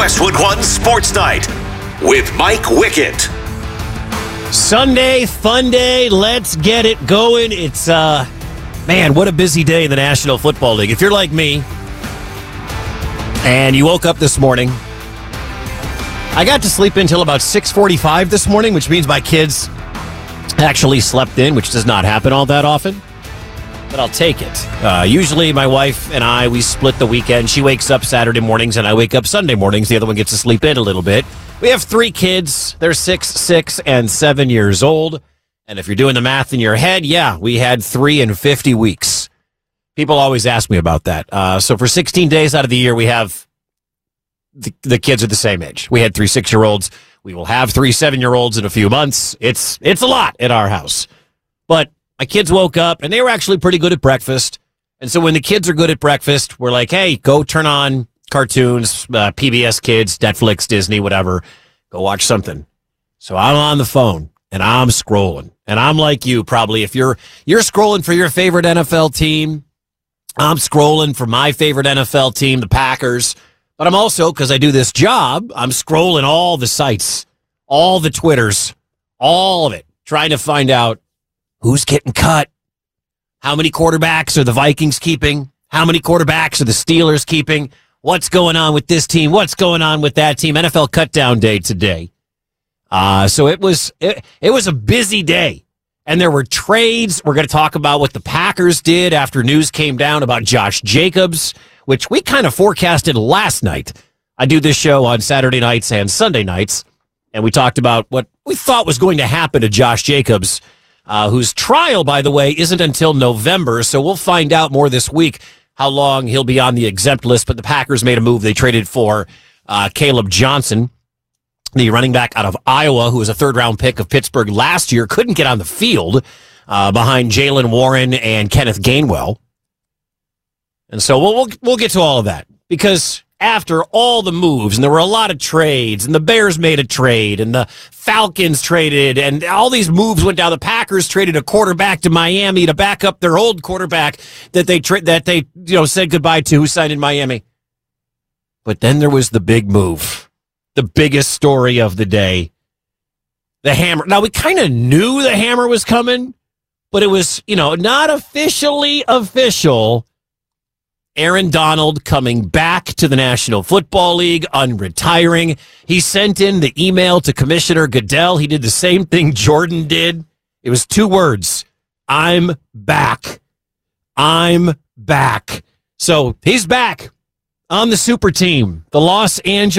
Westwood One Sports Night with Mike Wickett. Sunday, fun day. Let's get it going. It's, man, what a busy day in the National Football League. If you're like me and you woke up this morning, I got to sleep until about 6:45 this morning, which means my kids actually slept in, which does not happen all that often. But I'll take it. Usually my wife and I, we split the weekend. She wakes up Saturday mornings and I wake up Sunday mornings. The other one gets to sleep in a little bit. We have 3 kids. They're 6, and 7 years old. And if you're doing the math in your head, yeah, we had 3 and 50 weeks. People always ask me about that. So for 16 days out of the year, we have the kids are the same age. We had 3 6-year-olds. We will have 3 7-year-olds in a few months. It's a lot at our house. But my kids woke up, and they were actually pretty good at breakfast. And so when the kids are good at breakfast, we're like, hey, go turn on cartoons, PBS Kids, Netflix, Disney, whatever. Go watch something. So I'm on the phone, and I'm scrolling. And I'm like you, probably. If you're scrolling for your favorite NFL team, I'm scrolling for my favorite NFL team, the Packers. But I'm also, because I do this job, I'm scrolling all the sites, all the Twitters, all of it, trying to find out who's getting cut? How many quarterbacks are the Vikings keeping? How many quarterbacks are the Steelers keeping? What's going on with this team? What's going on with that team? NFL cutdown day today. So it was a busy day. And there were trades. We're going to talk about what the Packers did after news came down about Josh Jacobs, which we kind of forecasted last night. I do this show on Saturday nights and Sunday nights. And we talked about what we thought was going to happen to Josh Jacobs, whose trial, by the way, isn't until November, so we'll find out more this week how long he'll be on the exempt list. But the Packers made a move. They traded for Caleb Johnson, the running back out of Iowa, who was a third-round pick of Pittsburgh last year, couldn't get on the field behind Jaylen Warren and Kenneth Gainwell. And so we'll get to all of that, because after all the moves, and there were a lot of trades, and the Bears made a trade, and the Falcons traded, and all these moves went down. The Packers traded a quarterback to Miami to back up their old quarterback that they said goodbye to, who signed in Miami. But then there was the big move, the biggest story of the day, the hammer. Now, we kind of knew the hammer was coming, but it was, not officially official. Aaron Donald coming back to the National Football League, unretiring. He sent in the email to Commissioner Goodell. He did the same thing Jordan did. It was 2 words. I'm back. I'm back. So he's back on the super team, the Los Angeles